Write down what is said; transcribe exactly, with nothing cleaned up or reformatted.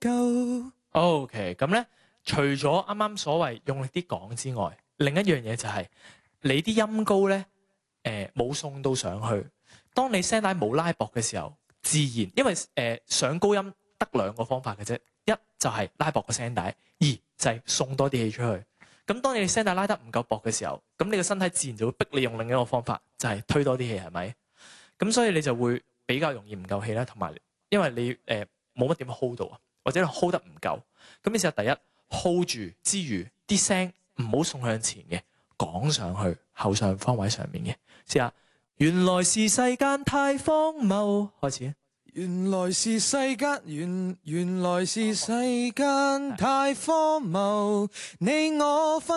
夠。 OK， 咁咧，除咗啱啱所謂用力啲講之外，另一樣嘢就係、是、你啲音高咧，誒、呃、冇送到上去。當你聲帶冇拉薄嘅時候，自然因為誒、呃、上高音得兩個方法嘅啫，一就係拉薄個聲帶，二就係送多啲氣出去。咁當你聲帶拉得唔夠薄嘅時候，咁你個身體自然就會逼你用另一個方法，就係、是、推多啲氣，係咪？咁所以你就會比較容易唔夠氣啦，同埋因為你誒冇乜點 hold 到啊，或者 hold 得唔夠。咁你試下第一 hold 住之餘，啲聲唔好送向前嘅，講上去後上方位上面嘅。試下，原來是世間太荒謬，開始。 原來是世間，原原來是世間太荒謬，你我分